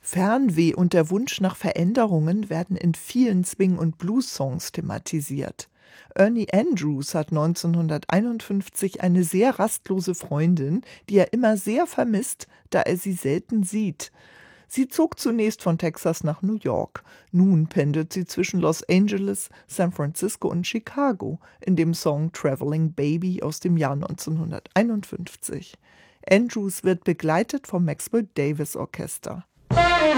Fernweh und der Wunsch nach Veränderungen werden in vielen Swing- und Blues-Songs thematisiert. Ernie Andrews hat 1951 eine sehr rastlose Freundin, die er immer sehr vermisst, da er sie selten sieht. Sie zog zunächst von Texas nach New York. Nun pendelt sie zwischen Los Angeles, San Francisco und Chicago in dem Song Traveling Baby aus dem Jahr 1951. Andrews wird begleitet vom Maxwell Davis Orchester.